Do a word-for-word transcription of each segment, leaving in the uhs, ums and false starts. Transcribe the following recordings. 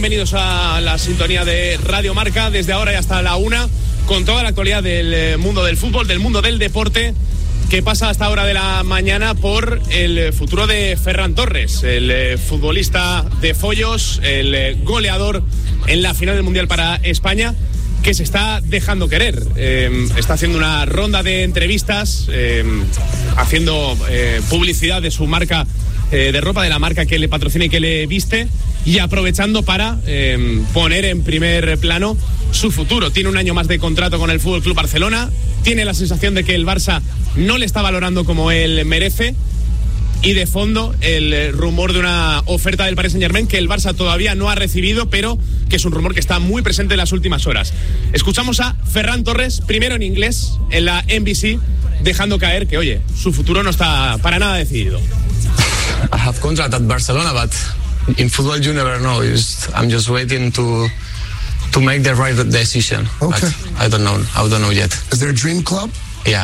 Bienvenidos a la sintonía de Radio Marca, desde ahora y hasta la una, con toda la actualidad del mundo del fútbol, del mundo del deporte, que pasa hasta hora de la mañana por el futuro de Ferran Torres, el futbolista de Follos, el goleador en la final del Mundial para España, que se está dejando querer. Eh, está haciendo una ronda de entrevistas, eh, haciendo eh, publicidad de su marca eh, de ropa, de la marca que le patrocina y que le viste, y aprovechando para eh, poner en primer plano su futuro. Tiene un año más de contrato con el F C Barcelona, tiene la sensación de que el Barça no le está valorando como él merece, y de fondo el rumor de una oferta del Paris Saint-Germain que el Barça todavía no ha recibido, pero que es un rumor que está muy presente en las últimas horas. Escuchamos a Ferran Torres, primero en inglés, en la N B C, dejando caer que, oye, su futuro no está para nada decidido. I have contract at Barcelona, but in football you never know. It's, I'm just waiting to to make the right decision. Okay. But I don't know. I don't know yet. Is there a dream club? Yeah.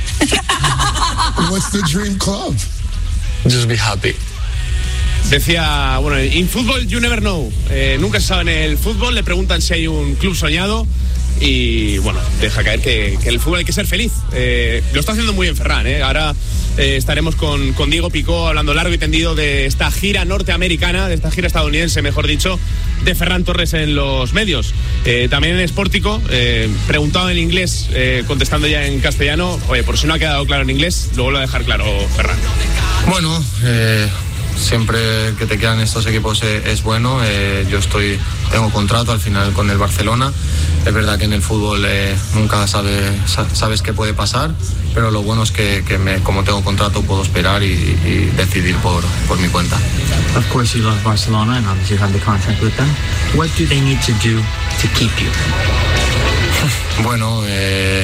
What's the dream club? Just be happy. Decía, bueno, in football you never know. Eh, nunca se sabe en el fútbol. Le preguntan si hay un club soñado. Y bueno, deja caer que, que el fútbol hay que ser feliz. Eh, lo está haciendo muy bien Ferran, ¿eh? Ahora eh, estaremos con, con Diego Picó hablando largo y tendido de esta gira norteamericana, de esta gira estadounidense, mejor dicho, de Ferran Torres en los medios. Eh, también en Sportico, eh, preguntado en inglés, eh, contestando ya en castellano. Oye, por si no ha quedado claro en inglés, lo vuelvo a dejar claro, Ferran. Bueno, eh, siempre que te quedan estos equipos es, es bueno. Eh, yo estoy, tengo contrato al final con el Barcelona. Es verdad que en el fútbol eh, nunca sabe, sabes qué puede pasar, pero lo bueno es que, que me, como tengo contrato puedo esperar y, y decidir por, por mi cuenta. Of course you love Barcelona and obviously you have the contract with them. What do they need to do to keep you? Bueno, eh,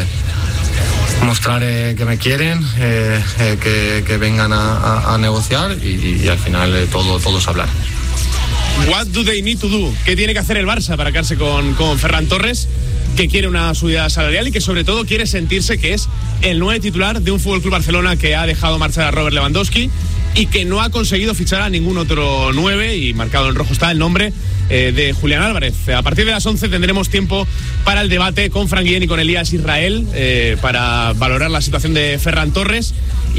mostrar eh, que me quieren, eh, eh, que, que vengan a, a, a negociar y, y al final eh, todo, todo es hablar. What do they need to do? ¿Qué tiene que hacer el Barça para quedarse con, con Ferran Torres, que quiere una subida salarial y que sobre todo quiere sentirse que es el nueve titular de un F C Barcelona que ha dejado marchar a Robert Lewandowski y que no ha conseguido fichar a ningún otro nueve, y marcado en rojo está el nombre eh, de Julián Álvarez? A partir de las once tendremos tiempo para el debate con Fran Guillén y con Elías Israel, eh, para valorar la situación de Ferran Torres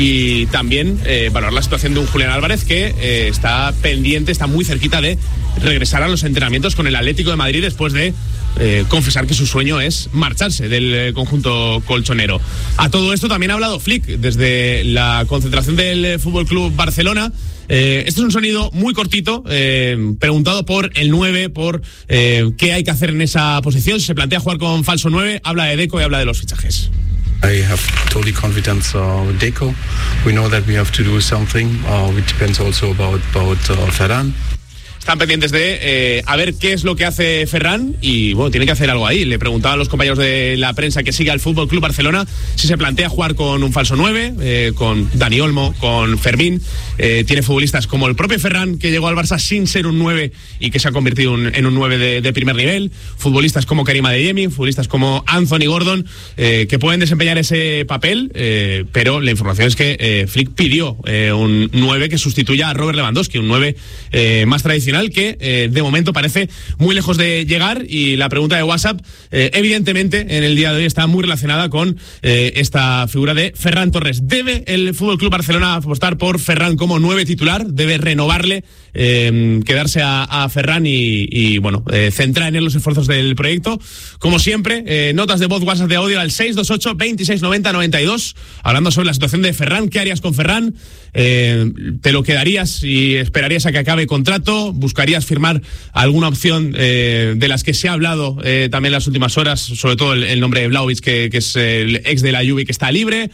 y también eh, valorar la situación de un Julián Álvarez que eh, está pendiente, está muy cerquita de regresar a los entrenamientos con el Atlético de Madrid después de eh, confesar que su sueño es marcharse del eh, conjunto colchonero. A todo esto también ha hablado Flick desde la concentración del F C Barcelona. Eh, este es un sonido muy cortito, eh, preguntado por el nueve, por eh, qué hay que hacer en esa posición. Si se plantea jugar con falso nueve, habla de Deco y habla de los fichajes. I have totally confidence uh, with Deco. We know that we have to do something, uh, which depends also about, about uh, Ferran. Están pendientes de eh, a ver qué es lo que hace Ferran y bueno, tiene que hacer algo ahí. Le preguntaba a los compañeros de la prensa que sigue al F C Barcelona si se plantea jugar con un falso nueve, eh, con Dani Olmo, con Fermín. Eh, tiene futbolistas como el propio Ferran, que llegó al Barça sin ser un nueve y que se ha convertido un, en un nueve de, de primer nivel. Futbolistas como Karim Adeyemi, futbolistas como Anthony Gordon, eh, que pueden desempeñar ese papel, eh, pero la información es que eh, Flick pidió eh, un nueve que sustituya a Robert Lewandowski, un nueve eh, más tradicional, que eh, de momento parece muy lejos de llegar. Y la pregunta de WhatsApp eh, evidentemente en el día de hoy está muy relacionada con eh, esta figura de Ferran Torres. ¿Debe el F C Barcelona apostar por Ferran como nueve titular? ¿Debe renovarle, eh, quedarse a, a Ferran y, y bueno, eh, centrar en él los esfuerzos del proyecto? Como siempre, eh, notas de voz, WhatsApp de audio al seis dos ocho, veintiséis noventa, noventa y dos, hablando sobre la situación de Ferran. ¿Qué harías con Ferran? Eh, ¿Te lo quedarías y esperarías a que acabe contrato? ¿Buscarías firmar alguna opción eh, de las que se ha hablado eh, también en las últimas horas? Sobre todo el, el nombre de Vlahovic, que, que es el ex de la Juve, que está libre.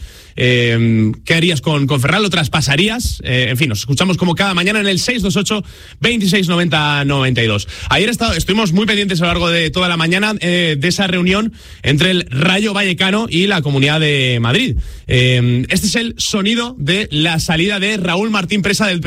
Eh, ¿Qué harías con, con Ferran? ¿Lo traspasarías? Eh, en fin, nos escuchamos como cada mañana en el seis dos ocho, veintiséis noventa, noventa y dos. Ayer estado, estuvimos muy pendientes a lo largo de toda la mañana eh, de esa reunión entre el Rayo Vallecano y la Comunidad de Madrid. Eh, este es el sonido de la salida de Raúl Martín Presa del